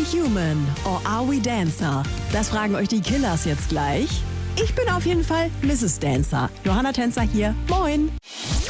human or are we dancer? Das fragen euch die Killers jetzt gleich. Ich bin auf jeden Fall Mrs. Dancer. Johanna Tänzer hier. Moin.